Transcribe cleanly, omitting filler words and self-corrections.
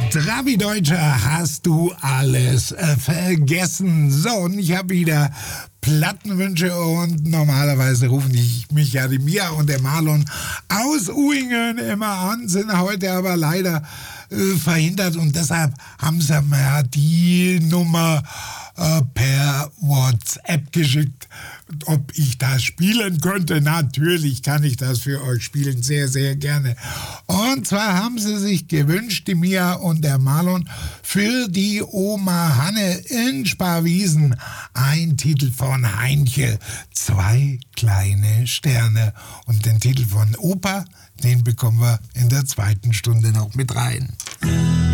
Trabi Deutscher, hast du alles vergessen? So, und ich habe wieder Plattenwünsche und normalerweise rufen mich ja die Mia und der Marlon aus Uingen immer an, sind heute aber leider verhindert und deshalb haben sie mir die Nummer per WhatsApp geschickt, ob ich das spielen könnte. Natürlich kann ich das für euch spielen, sehr, sehr gerne. Und zwar haben sie sich gewünscht, die Mia und der Marlon, für die Oma Hanne in Sparwiesen ein Titel von Heinche, 2 kleine Sterne. Und den Titel von Opa, den bekommen wir in der zweiten Stunde noch mit rein.